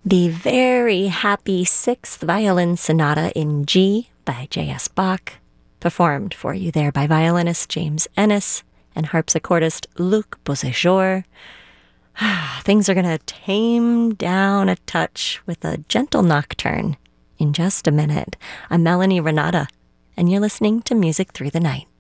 The very happy Sixth Violin Sonata in G by J.S. Bach, performed for you there by violinist James Ennis and harpsichordist Luc Beauséjour. Things are going to tame down a touch with a gentle nocturne in just a minute. I'm Melanie Renata, and you're listening to Music Through the Night.